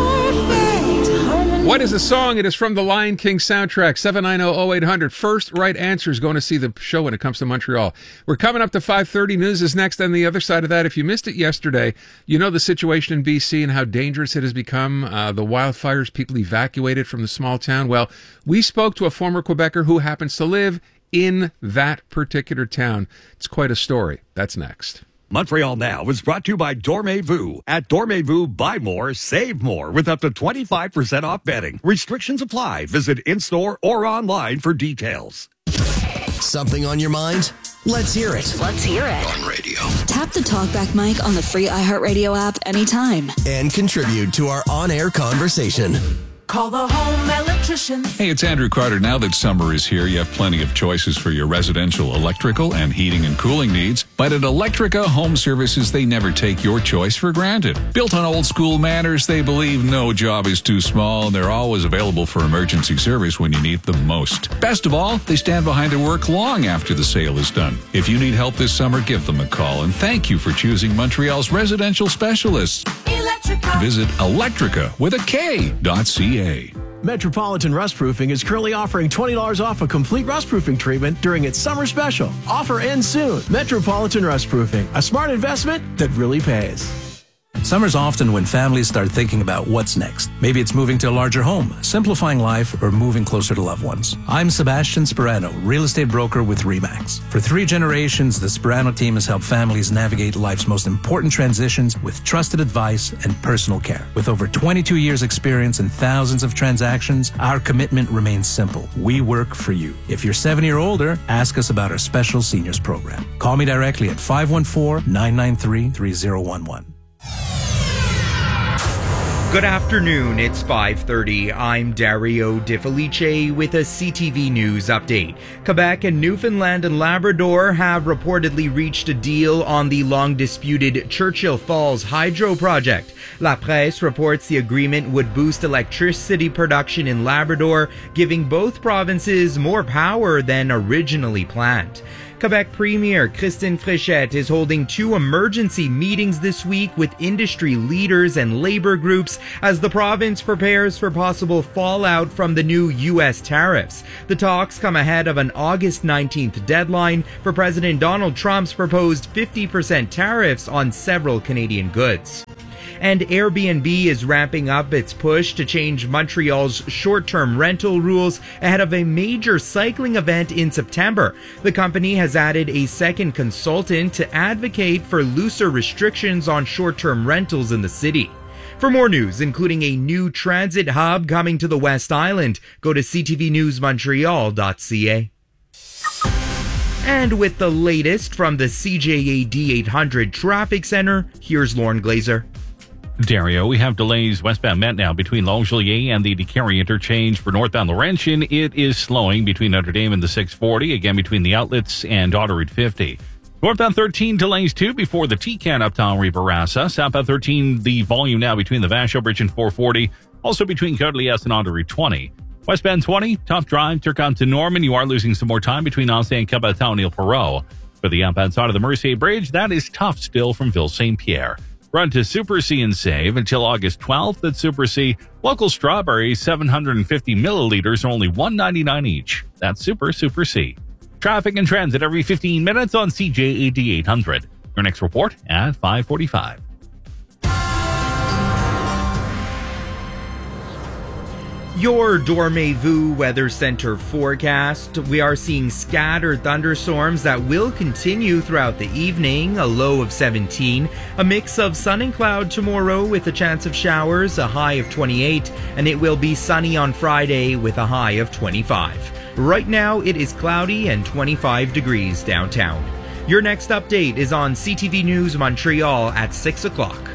perfect harmony. What is the song? It is from the Lion King soundtrack. seven nine zero zero eight hundred. First right answer is going to see the show when it comes to Montreal. We're coming up to five thirty. News is next. On the other side of that, if you missed it yesterday, you know the situation in B C and how dangerous it has become. Uh, the wildfires, people evacuated from the small town. Well, we spoke to a former Quebecer who happens to live in that particular town. It's quite a story. That's next. Montreal Now is brought to you by Dormez-vous. At Dormez-vous, buy more, save more with up to twenty-five percent off betting. Restrictions apply. Visit in-store or online for details. Something on your mind? Let's hear it. Let's hear it. On radio. Tap the talkback mic on the free iHeartRadio app anytime. And contribute to our on-air conversation. Call the home electrician. Hey, it's Andrew Carter. Now that summer is here, you have plenty of choices for your residential electrical and heating and cooling needs. But at Electrica Home Services, they never take your choice for granted. Built on old school manners, they believe no job is too small, and they're always available for emergency service when you need them most. Best of all, they stand behind their work long after the sale is done. If you need help this summer, give them a call. And thank you for choosing Montreal's residential specialists. Electrica. Visit Electrica with a K dot C A. Metropolitan Rust Proofing is currently offering twenty dollars off a complete rust proofing treatment during its summer special. Offer ends soon. Metropolitan Rust Proofing, a smart investment that really pays. Summer's often when families start thinking about what's next. Maybe it's moving to a larger home, simplifying life, or moving closer to loved ones. I'm Sebastian Sperano, real estate broker with RE/MAX. For three generations, the Sperano team has helped families navigate life's most important transitions with trusted advice and personal care. With over twenty-two years experience and thousands of transactions, our commitment remains simple. We work for you. If you're seventy or older, ask us about our special seniors program. Call me directly at five one four, nine nine three, three zero one one. Good afternoon, it's five thirty. I'm Dario Di Felice with a C T V News update. Quebec and Newfoundland and Labrador have reportedly reached a deal on the long-disputed Churchill Falls Hydro project. La Presse reports the agreement would boost electricity production in Labrador, giving both provinces more power than originally planned. Quebec Premier Christine Fréchette is holding two emergency meetings this week with industry leaders and labor groups as the province prepares for possible fallout from the new U S tariffs. The talks come ahead of an August nineteenth deadline for President Donald Trump's proposed fifty percent tariffs on several Canadian goods. And Airbnb is ramping up its push to change Montreal's short-term rental rules ahead of a major cycling event in September. The company has added a second consultant to advocate for looser restrictions on short-term rentals in the city. For more news, including a new transit hub coming to the West Island, go to c t v news montreal dot c a. And with the latest from the C J A D eight hundred Traffic Center, here's Lauren Glazer. Dario, we have delays westbound Met now between Longueuil and the DeCarry interchange. For northbound Laurentian, it is slowing between Notre Dame and the six forty, again between the outlets and Auto Route fifty. Northbound thirteen delays too before the T-Can uptown Ribarassa. Southbound thirteen, the volume now between the Vachon Bridge and four forty, also between Côte-Liesse and Auto Route twenty. Westbound twenty, tough drive, Turcotte to Norman. You are losing some more time between Ancien and Cabotown Ile Perrot. For the outbound side of the Mercier Bridge, that is tough still from Ville Saint Pierre. Run to Super C and save until August twelfth at Super C. Local strawberries, seven hundred fifty milliliters, are only one ninety-nine each. That's Super Super C. Traffic and transit every fifteen minutes on C J A D eight hundred. Your next report at five forty-five. Your Dormez-vous Weather Center forecast. We are seeing scattered thunderstorms that will continue throughout the evening, a low of seventeen. A mix of sun and cloud tomorrow with a chance of showers, a high of twenty-eight. And it will be sunny on Friday with a high of twenty-five. Right now, it is cloudy and twenty-five degrees downtown. Your next update is on C T V News Montreal at six o'clock.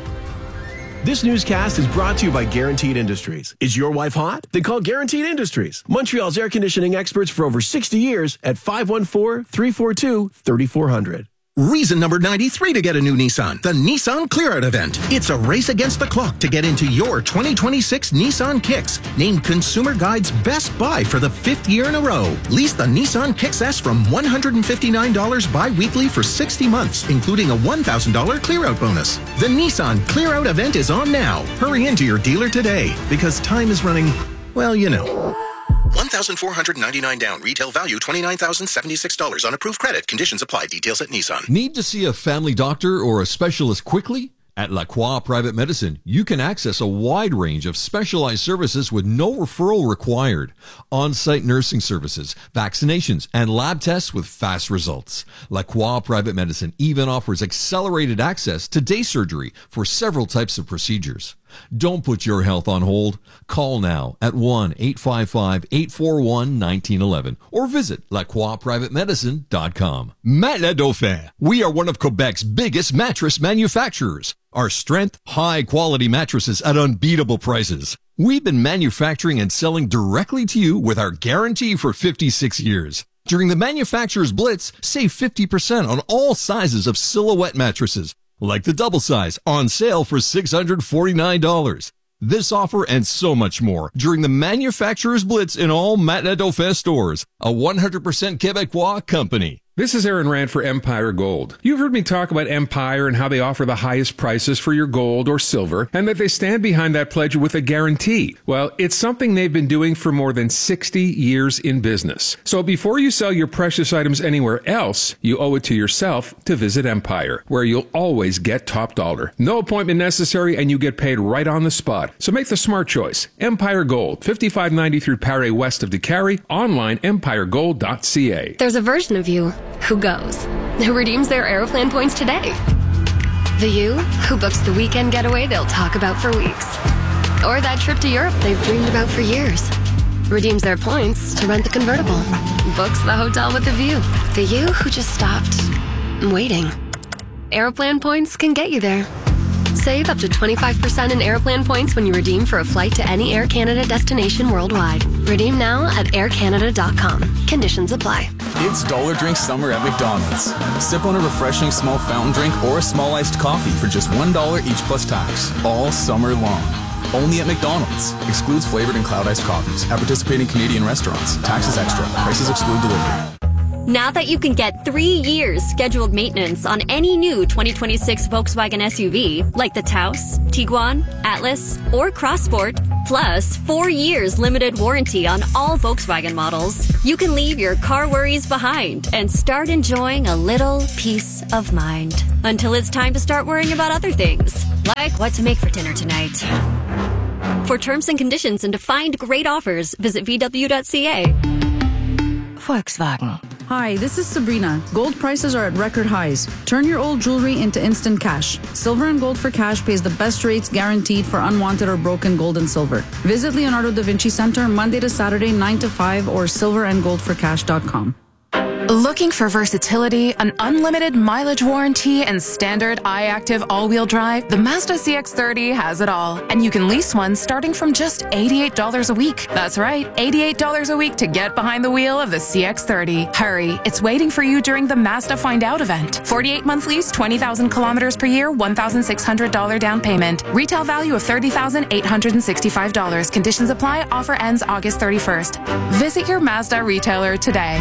This newscast is brought to you by Guaranteed Industries. Is your wife hot? Then call Guaranteed Industries, Montreal's air conditioning experts for over sixty years at five one four, three four two, three four zero zero. Reason number ninety-three to get a new Nissan, the Nissan Clear-Out event. It's a race against the clock to get into your twenty twenty-six Nissan Kicks, named Consumer Guide's best buy for the fifth year in a row. Lease the Nissan Kicks S from one hundred fifty-nine dollars bi-weekly for sixty months, including a one thousand dollars Clear-Out bonus. The Nissan Clear-Out event is on now. Hurry into your dealer today, because time is running, well, you know. one thousand four hundred ninety-nine down. Retail value twenty-nine thousand seventy-six dollars on approved credit. Conditions apply. Details at Nissan. Need to see a family doctor or a specialist quickly? At La Croix Private Medicine, you can access a wide range of specialized services with no referral required. On-site nursing services, vaccinations, and lab tests with fast results. La Croix Private Medicine even offers accelerated access to day surgery for several types of procedures. Don't put your health on hold. Call now at one eight five five, eight four one, one nine one one or visit la croix private medicine dot com. Matelas Dauphin. We are one of Quebec's biggest mattress manufacturers. Our strength, high-quality mattresses at unbeatable prices. We've been manufacturing and selling directly to you with our guarantee for fifty-six years. During the Manufacturer's Blitz, save fifty percent on all sizes of Silhouette mattresses, like the double size, on sale for six hundred forty-nine dollars. This offer and so much more during the Manufacturer's Blitz in all Matelas Dauphin stores, a one hundred percent Quebecois company. This is Aaron Rand for Empire Gold. You've heard me talk about Empire and how they offer the highest prices for your gold or silver, and that they stand behind that pledge with a guarantee. Well, it's something they've been doing for more than sixty years in business. So before you sell your precious items anywhere else, you owe it to yourself to visit Empire, where you'll always get top dollar. No appointment necessary, and you get paid right on the spot. So make the smart choice. Empire Gold, fifty-five ninety-three Paré west of DeCarry, online empire gold dot c a. There's a version of you who goes, who redeems their Aeroplan points today. The you who books the weekend getaway they'll talk about for weeks. Or that trip to Europe they've dreamed about for years. Redeems their points to rent the convertible. Books the hotel with the view. The you who just stopped waiting. Aeroplan points can get you there. Save up to twenty-five percent in Aeroplan points when you redeem for a flight to any Air Canada destination worldwide. Redeem now at air canada dot com. Conditions apply. It's Dollar Drink Summer at McDonald's. Sip on a refreshing small fountain drink or a small iced coffee for just one dollar each plus tax. All summer long. Only at McDonald's. Excludes flavored and cloud iced coffees. At participating Canadian restaurants. Taxes extra. Prices exclude delivery. Now that you can get three years scheduled maintenance on any new twenty twenty-six Volkswagen S U V, like the Taos, Tiguan, Atlas, or Crossport, plus four years limited warranty on all Volkswagen models, you can leave your car worries behind and start enjoying a little peace of mind. Until it's time to start worrying about other things, like what to make for dinner tonight. For terms and conditions and to find great offers, visit V W dot C A. Volkswagen. Hi, this is Sabrina. Gold prices are at record highs. Turn your old jewelry into instant cash. Silver and Gold for Cash pays the best rates guaranteed for unwanted or broken gold and silver. Visit Leonardo da Vinci Center Monday to Saturday, nine to five, or silver and gold for cash dot com. Looking for versatility, an unlimited mileage warranty, and standard iActive all-wheel drive? The Mazda C X thirty has it all. And you can lease one starting from just eighty-eight dollars a week. That's right, eighty-eight dollars a week to get behind the wheel of the C X thirty. Hurry, it's waiting for you during the Mazda Find Out event. forty-eight month lease, twenty thousand kilometers per year, one thousand six hundred dollars down payment. Retail value of thirty thousand eight hundred sixty-five dollars. Conditions apply. Offer ends August thirty-first. Visit your Mazda retailer today.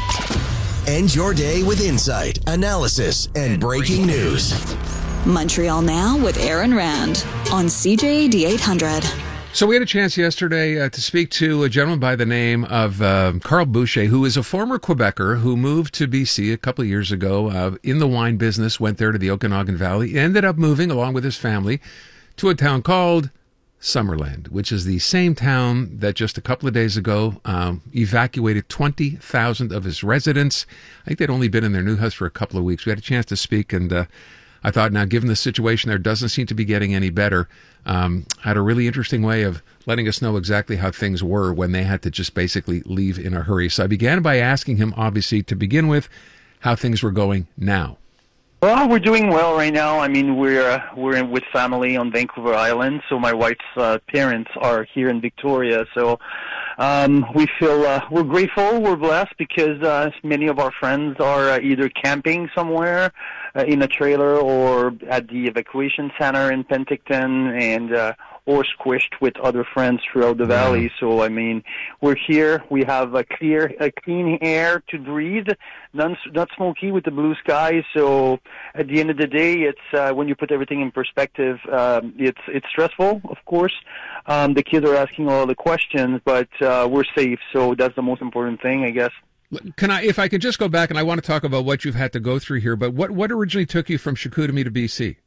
End your day with insight, analysis, and breaking news. Montreal Now with Aaron Rand on C J A D eight hundred. So we had a chance yesterday uh, to speak to a gentleman by the name of uh, Carl Boucher, who is a former Quebecer who moved to B C a couple of years ago uh, in the wine business, went there to the Okanagan Valley, ended up moving along with his family to a town called Summerland, which is the same town that just a couple of days ago um, evacuated twenty thousand of his residents. I think they'd only been in their new house for a couple of weeks. We had a chance to speak, and uh, I thought, now, given the situation there doesn't seem to be getting any better, um, had a really interesting way of letting us know exactly how things were when they had to just basically leave in a hurry. So I began by asking him, obviously, to begin with, how things were going now. Well, we're doing well right now. I mean, we're uh, we're in with family on Vancouver Island, so my wife's uh, parents are here in Victoria. So um, we feel uh, we're grateful, we're blessed, because uh, many of our friends are uh, either camping somewhere uh, in a trailer or at the evacuation center in Penticton, and uh, or squished with other friends throughout the valley. So, I mean, we're here. We have a clear, a clean air to breathe, not, not smoky with the blue sky. So, at the end of the day, it's uh, when you put everything in perspective, um, it's it's stressful, of course. Um, the kids are asking all the questions, but uh, we're safe. So that's the most important thing, I guess. Can I, if I could just go back, and I want to talk about what you've had to go through here, but what, what originally took you from Chicoutimi to B C?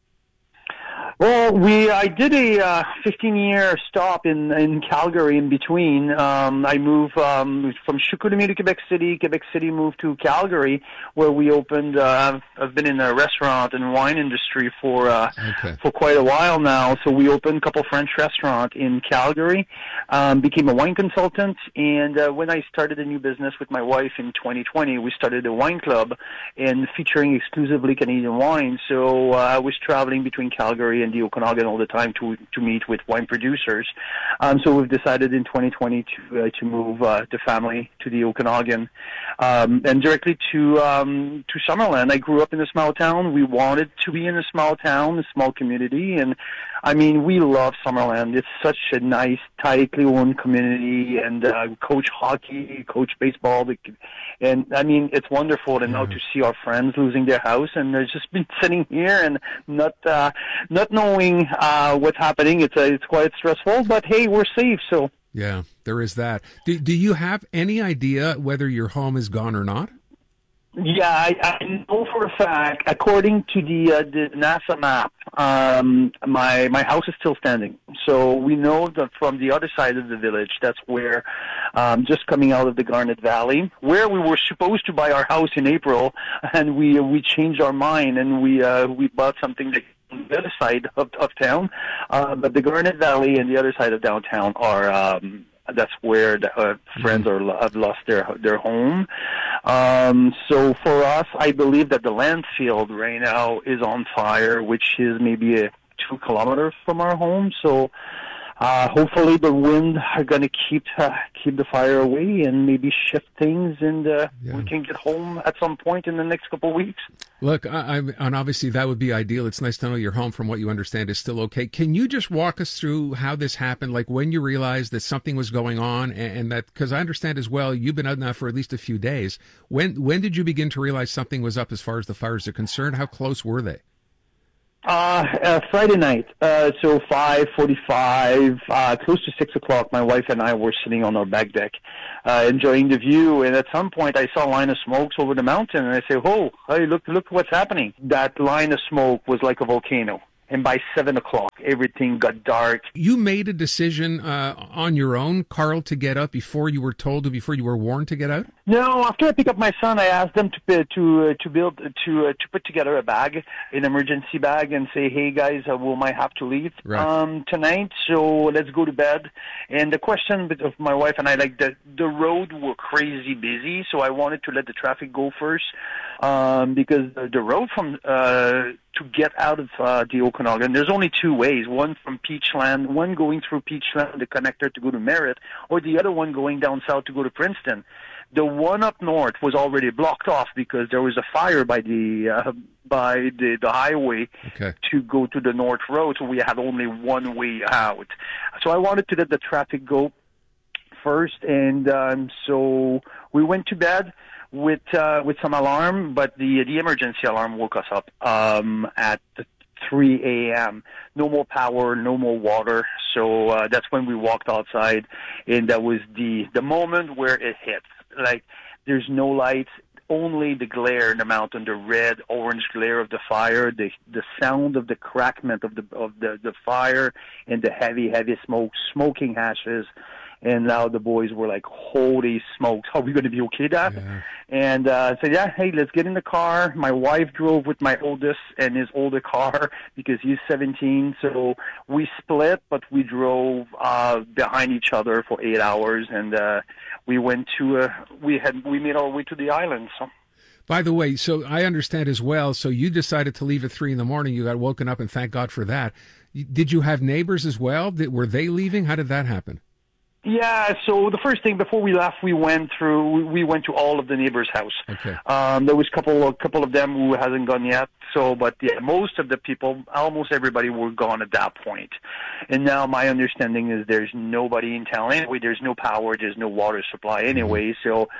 Well, we I did a uh, fifteen-year stop in in Calgary in between. Um, I moved um, from Chicoutimi to Quebec City. Quebec City moved to Calgary, where we opened. Uh, I've been in the restaurant and wine industry for uh, okay. for quite a while now. So we opened a couple French restaurants in Calgary. Um, became a wine consultant, and uh, when I started a new business with my wife in twenty twenty, we started a wine club and featuring exclusively Canadian wine. So uh, I was traveling between Calgary and the Okanagan all the time to to meet with wine producers. Um, so we've decided in twenty twenty to uh, to move uh, the family to the Okanagan um, and directly to um, to Summerland. I grew up in a small town. We wanted to be in a small town, a small community, and I mean, we love Summerland. It's such a nice, tightly owned community, and uh, coach hockey, coach baseball, and I mean, it's wonderful. And now to see our friends losing their house, and they've just been sitting here and not uh, not knowing uh, what's happening. It's uh, it's quite stressful, but hey, we're safe. So yeah, there is that. Do do you have any idea whether your home is gone or not? Yeah, I, I know for a fact, according to the uh, the NASA map, um, my my house is still standing. So we know that from the other side of the village, that's where, um, just coming out of the Garnet Valley, where we were supposed to buy our house in April, and we uh, we changed our mind and we uh, we bought something that on the other side of, of town. Uh, but the Garnet Valley and the other side of downtown are. Um, That's where the uh, friends are have lost their their home. Um, so for us, I believe that the landfill right now is on fire, which is maybe a two kilometers from our home. So uh, hopefully the wind are going to keep uh, keep the fire away and maybe shift things, and uh, Yeah. we can get home at some point in the next couple of weeks. Look, I, I, and obviously that would be ideal. It's nice to know your home, from what you understand, is still okay. Can you just walk us through how this happened, like when you realized that something was going on, and, and that, because I understand as well, you've been out now for at least a few days. When when did you begin to realize something was up as far as the fires are concerned? How close were they? Uh, uh, Friday night, uh, so five forty-five, uh, close to six o'clock, my wife and I were sitting on our back deck, uh, enjoying the view, and at some point I saw a line of smokes over the mountain, and I say, oh, hey, look, look what's happening. That line of smoke was like a volcano. And by seven o'clock, everything got dark. You made a decision uh, on your own, Carl, to get up before you were told, or before you were warned to get out? No, after I pick up my son, I asked them to to uh, to build to uh, to put together a bag, an emergency bag, and say, "Hey guys, uh, we might have to leave Right. um, tonight, so let's go to bed." And the question of my wife and I, like the the road were crazy busy, so I wanted to let the traffic go first, um, because the, the road from uh, to get out of uh, the Okanagan, there's only two ways: one from Peachland, one going through Peachland, the connector to go to Merritt, or the other one going down south to go to Princeton. The one up north was already blocked off because there was a fire by the uh, by the, the highway Okay. to go to the north road, so we had only one way out. So I wanted to let the traffic go first, and um, so we went to bed with uh, with some alarm, but the the emergency alarm woke us up um, at three a.m. No more power, no more water. So uh, that's when we walked outside, and that was the the moment where it hit. Like, there's no lights, only the glare in the mountain, the red, orange glare of the fire, the the sound of the crackment of the of the, the fire, and the heavy, heavy smoke, smoking ashes. And now the boys were like, holy smokes, are we going to be okay, Dad? Yeah. And uh, I said, yeah, hey, let's get in the car. My wife drove with my oldest and his older car because he's seventeen. So we split, but we drove uh, behind each other for eight hours. And uh, we went to, uh, we had, we made our way to the island. So. By the way, so I understand as well, so you decided to leave at three in the morning. You got woken up, and thank God for that. Did you have neighbors as well? Did, were they leaving? How did that happen? Yeah, so the first thing before we left, we went through. We we went to all of the neighbors' house. Okay. Um, there was a couple, a couple of them who hasn't gone yet. So, but yeah, most of the people, almost everybody, were gone at that point. And now my understanding is there's nobody in town anyway. There's no power. There's no water supply anyway. So,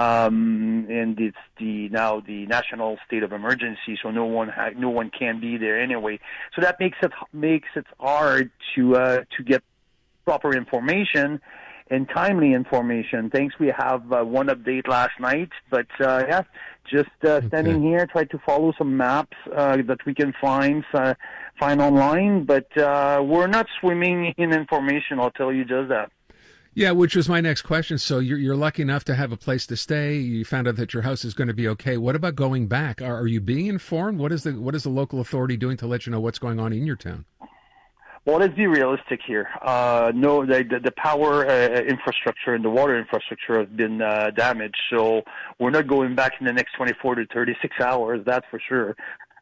um, and it's the now the national state of emergency. So no one, ha- no one can be there anyway. So that makes it makes it hard to uh, to get proper information and timely information. Thanks, we have uh, one update last night, but uh, yeah, just uh, standing Okay. here, try to follow some maps uh, that we can find uh, find online, but uh, we're not swimming in information, I'll tell you just that. Yeah, which was my next question. So you're you're lucky enough to have a place to stay. You found out that your house is going to be okay. What about going back? Are, are you being informed? What is the what is the local authority doing to let you know what's going on in your town? Well, let's be realistic here. Uh, no, the, the, the power uh, infrastructure and the water infrastructure have been uh, damaged, so we're not going back in the next twenty-four to thirty-six hours, that's for sure.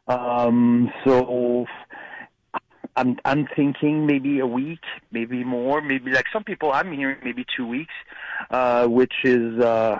Um, so I'm I'm thinking maybe a week, maybe more, maybe like some people I'm hearing maybe two weeks, uh, which is uh,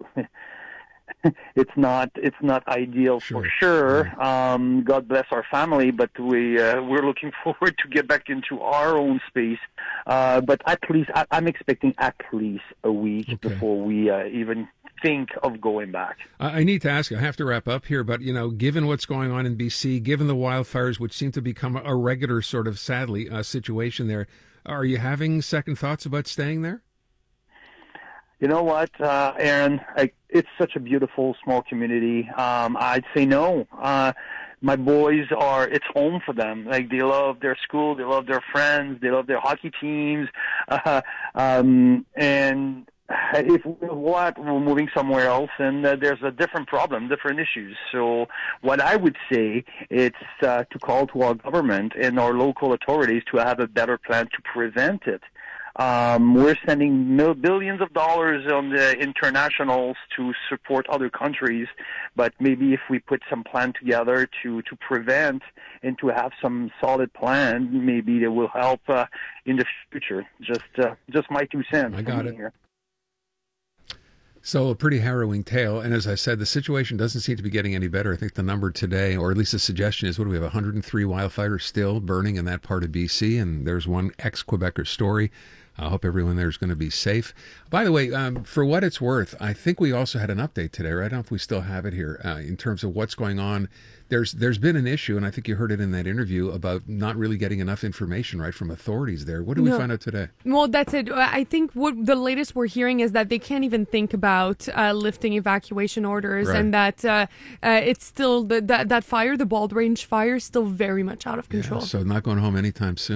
it's not it's not ideal Sure. for sure. Um, God bless our family, but we uh, we're looking forward to get back into our own space. Uh, but at least I, I'm expecting at least a week Okay. before we uh, even think of going back. I I need to ask you, I have to wrap up here, but, you know, given what's going on in B C, given the wildfires, which seem to become a regular sort of, sadly, uh, situation there, are you having second thoughts about staying there? You know what, uh, Aaron? I, it's such a beautiful small community. Um, I'd say no. Uh, my boys are, it's home for them. Like, they love their school, they love their friends, they love their hockey teams. Uh, um, and if what we're moving somewhere else, and uh, there's a different problem, different issues. So what I would say it's uh, to call to our government and our local authorities to have a better plan to prevent it. Um, we're sending mil- billions of dollars on the internationals to support other countries, but maybe if we put some plan together to, to prevent and to have some solid plan, maybe it will help uh, in the future. Just uh, just my two cents. I got it. Here. So a pretty harrowing tale. And as I said, the situation doesn't seem to be getting any better. I think the number today, or at least the suggestion is, what do we have, one hundred three wildfires still burning in that part of B C? And there's one ex-Quebecer story. I hope everyone there is going to be safe. By the way, um, for what it's worth, I think we also had an update today, right? I don't know if we still have it here, uh, in terms of what's going on. There's There's been an issue, and I think you heard it in that interview, about not really getting enough information, right, from authorities there. What did we No. find out today? Well, that's it. I think what the latest we're hearing is that they can't even think about uh, lifting evacuation orders, Right. and that uh, uh, it's still the, that that fire, the Bald Range fire, is still very much out of control. So not going home anytime soon.